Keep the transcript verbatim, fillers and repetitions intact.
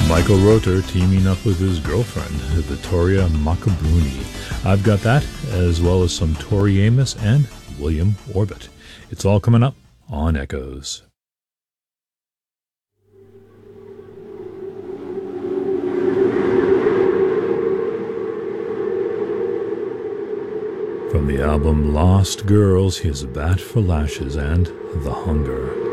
Michael Rother teaming up with his girlfriend, Vittoria Macabrini. I've got that, as well as some Tori Amos and William Orbit. It's all coming up on Echoes. From the album Lost Girls, here's Bat for Lashes and The Hunger.